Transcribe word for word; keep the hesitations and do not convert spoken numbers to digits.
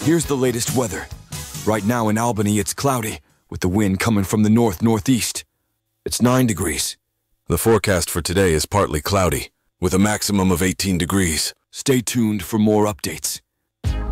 Here's the latest weather. Right now in Albany, it's cloudy, with the wind coming from the north-northeast. It's nine degrees. The forecast for today is partly cloudy, with a maximum of eighteen degrees. Stay tuned for more updates.